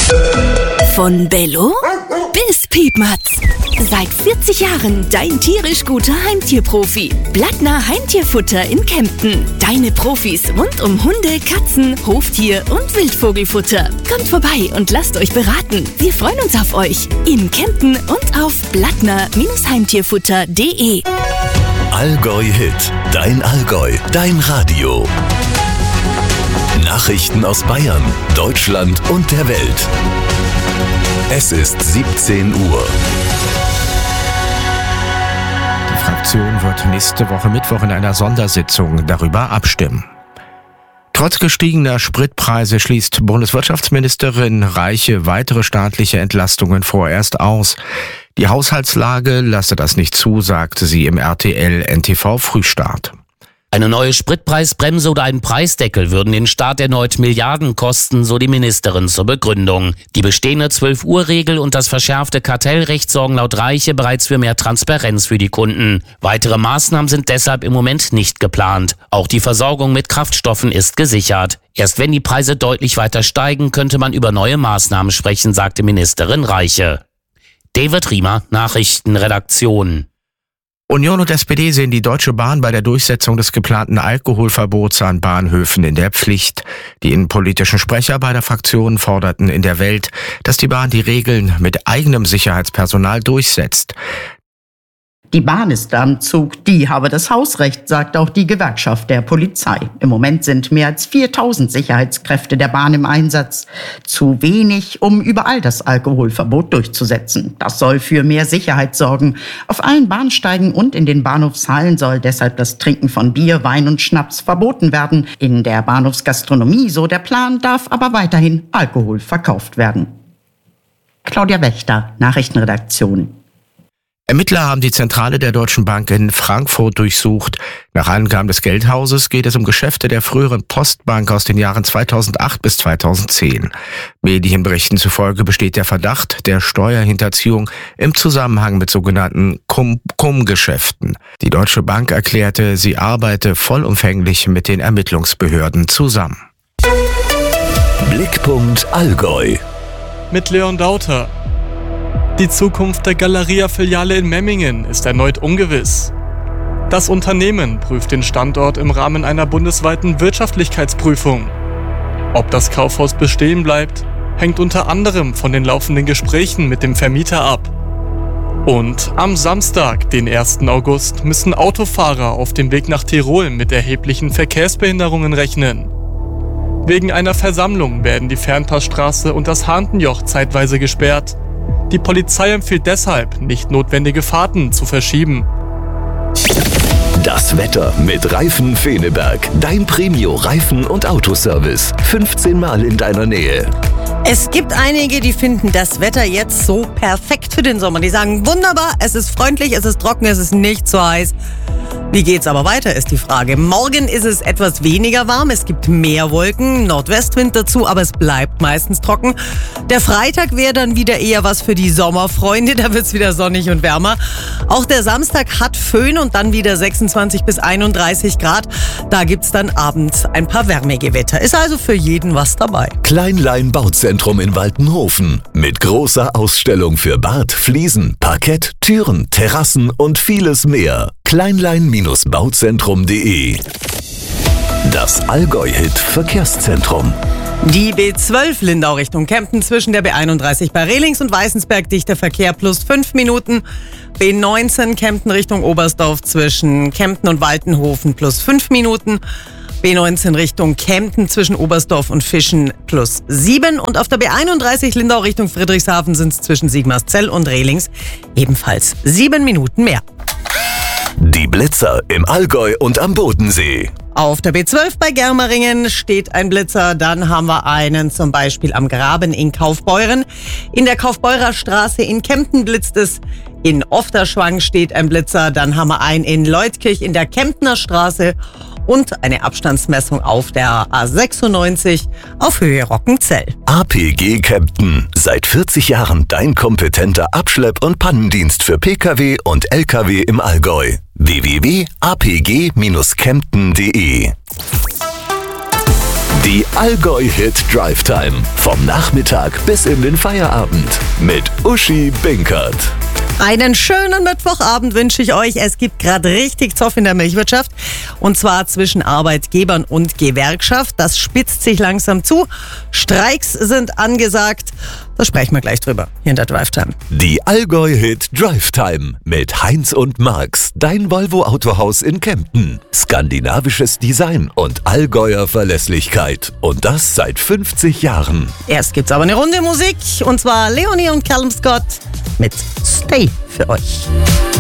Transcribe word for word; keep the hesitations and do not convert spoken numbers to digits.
Von Bello bis Piepmatz. Seit vierzig Jahren dein tierisch guter Heimtierprofi. Blattner Heimtierfutter in Kempten. Deine Profis rund um Hunde, Katzen, Hoftier und Wildvogelfutter. Kommt vorbei und lasst euch beraten. Wir freuen uns auf euch. In Kempten und auf blattner Heimtierfutter punkt de. Allgäu Hit. Dein Allgäu. Dein Radio. Nachrichten aus Bayern, Deutschland und der Welt. Es ist siebzehn Uhr. Die Fraktion wird nächste Woche Mittwoch in einer Sondersitzung darüber abstimmen. Trotz gestiegener Spritpreise schließt Bundeswirtschaftsministerin Reiche weitere staatliche Entlastungen vorerst aus. Die Haushaltslage lasse das nicht zu, sagte sie im R T L N T V Frühstart. Eine neue Spritpreisbremse oder ein Preisdeckel würden den Staat erneut Milliarden kosten, so die Ministerin zur Begründung. Die bestehende zwölf-Uhr-Regel und das verschärfte Kartellrecht sorgen laut Reiche bereits für mehr Transparenz für die Kunden. Weitere Maßnahmen sind deshalb im Moment nicht geplant. Auch die Versorgung mit Kraftstoffen ist gesichert. Erst wenn die Preise deutlich weiter steigen, könnte man über neue Maßnahmen sprechen, sagte Ministerin Reiche. David Riemer, Nachrichtenredaktion. Union und S P D sehen die Deutsche Bahn bei der Durchsetzung des geplanten Alkoholverbots an Bahnhöfen in der Pflicht. Die innenpolitischen Sprecher beider Fraktionen forderten in der Welt, dass die Bahn die Regeln mit eigenem Sicherheitspersonal durchsetzt. Die Bahn ist am Zug, die habe das Hausrecht, sagt auch die Gewerkschaft der Polizei. Im Moment sind mehr als viertausend Sicherheitskräfte der Bahn im Einsatz. Zu wenig, um überall das Alkoholverbot durchzusetzen. Das soll für mehr Sicherheit sorgen. Auf allen Bahnsteigen und in den Bahnhofshallen soll deshalb das Trinken von Bier, Wein und Schnaps verboten werden. In der Bahnhofsgastronomie, so der Plan, darf aber weiterhin Alkohol verkauft werden. Claudia Wächter, Nachrichtenredaktion. Ermittler haben die Zentrale der Deutschen Bank in Frankfurt durchsucht. Nach Angaben des Geldhauses geht es um Geschäfte der früheren Postbank aus den Jahren zweitausendacht bis zweitausendzehn. Medienberichten zufolge besteht der Verdacht der Steuerhinterziehung im Zusammenhang mit sogenannten Cum-Cum-Geschäften. Die Deutsche Bank erklärte, sie arbeite vollumfänglich mit den Ermittlungsbehörden zusammen. Blickpunkt Allgäu. Mit Leon Dauter. Die Zukunft der Galeria-Filiale in Memmingen ist erneut ungewiss. Das Unternehmen prüft den Standort im Rahmen einer bundesweiten Wirtschaftlichkeitsprüfung. Ob das Kaufhaus bestehen bleibt, hängt unter anderem von den laufenden Gesprächen mit dem Vermieter ab. Und am Samstag, den ersten August, müssen Autofahrer auf dem Weg nach Tirol mit erheblichen Verkehrsbehinderungen rechnen. Wegen einer Versammlung werden die Fernpassstraße und das Hahntenjoch zeitweise gesperrt. Die Polizei empfiehlt deshalb, nicht notwendige Fahrten zu verschieben. Das Wetter mit Reifen Feneberg. Dein Premio-Reifen- und Autoservice. fünfzehn Mal in deiner Nähe. Es gibt einige, die finden das Wetter jetzt so perfekt für den Sommer. Die sagen, wunderbar, es ist freundlich, es ist trocken, es ist nicht zu heiß. Wie geht's aber weiter, ist die Frage. Morgen ist es etwas weniger warm, es gibt mehr Wolken, Nordwestwind dazu, aber es bleibt meistens trocken. Der Freitag wäre dann wieder eher was für die Sommerfreunde, da wird's wieder sonnig und wärmer. Auch der Samstag hat Föhn und dann wieder sechsundzwanzig bis einunddreißig Grad. Da gibt's dann abends ein paar Wärmegewitter. Ist also für jeden was dabei. Kleinlein Bauzentrum in Waltenhofen mit großer Ausstellung für Bad, Fliesen, Parkett, Türen, Terrassen und vieles mehr. kleinlein Bauzentrum punkt de. Das Allgäu-Hit Verkehrszentrum. Die B zwölf Lindau Richtung Kempten zwischen der B einunddreißig bei Rehlings und Weißensberg dichter Verkehr plus fünf Minuten. B neunzehn Kempten Richtung Oberstdorf zwischen Kempten und Waltenhofen plus fünf Minuten. B neunzehn Richtung Kempten zwischen Oberstdorf und Fischen plus sieben. Und auf der B einunddreißig Lindau Richtung Friedrichshafen sind es zwischen Sigmarszell und Rehlings ebenfalls sieben Minuten mehr. Die Blitzer im Allgäu und am Bodensee. Auf der B zwölf bei Germeringen steht ein Blitzer. Dann haben wir einen zum Beispiel am Graben in Kaufbeuren. In der Kaufbeurer Straße in Kempten blitzt es. In Ofterschwang steht ein Blitzer. Dann haben wir einen in Leutkirch in der Kemptner Straße. Und eine Abstandsmessung auf der A sechsundneunzig auf Höhe Rockenzell. A P G Kempten. Seit vierzig Jahren dein kompetenter Abschlepp- und Pannendienst für Pkw und Lkw im Allgäu. w w w punkt a p g Bindestrich kempten punkt de Die Allgäu Hit Drive Time. Vom Nachmittag bis in den Feierabend. Mit Uschi Binkert. Einen schönen Mittwochabend wünsche ich euch. Es gibt gerade richtig Zoff in der Milchwirtschaft. Und zwar zwischen Arbeitgebern und Gewerkschaft. Das spitzt sich langsam zu. Streiks sind angesagt. Da sprechen wir gleich drüber hier in der Drive Time. Die Allgäu Hit Drive Time mit Heinz und Marx. Dein Volvo Autohaus in Kempten. Skandinavisches Design und Allgäuer Verlässlichkeit. Und das seit fünfzig Jahren. Erst gibt's aber eine Runde Musik. Und zwar Leonie und Callum Scott mit Stay für euch.